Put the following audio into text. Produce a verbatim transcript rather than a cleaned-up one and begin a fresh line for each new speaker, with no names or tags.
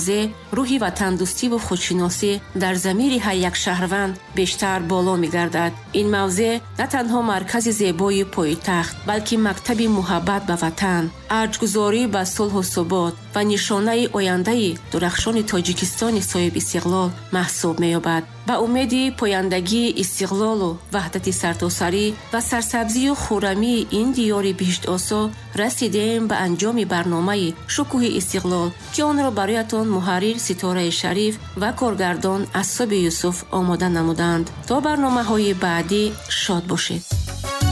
мавзеъ рӯҳи ватандӯстӣ ва худшиносӣ дар замири ҳар як шаҳрванд бештар боло мегардад. ин мавзеъ на танҳо маркази зебои пойтахт, балки мактаби муҳаббат ба ватан, арҷгузорӣ ба сулҳу субот ва нишонаи ояндаи дурахшони тоҷикистони соҳибистиқлол маҳсуб меёбад. ба умеди пояндагии истиқлолу ваҳдати сартосарӣ ва сарсабзию хуррамии ин диёри биштосо расидем ба анҷоми барномаи шукӯҳи истиқлол, ки онро бароятон муҳаррир Ситораи Шариф ва коргардон Ассоби Юсуф омода намуданд. то барномаҳои баъдӣ шод бошед.